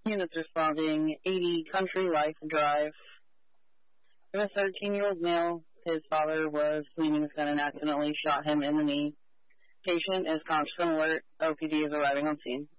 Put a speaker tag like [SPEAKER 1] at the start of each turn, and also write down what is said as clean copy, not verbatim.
[SPEAKER 1] Units responding, 80 Country Life Drive. A 13-year-old male, his father was cleaning his gun and accidentally shot him in the knee. Patient is conscious and alert. OPD is arriving on scene.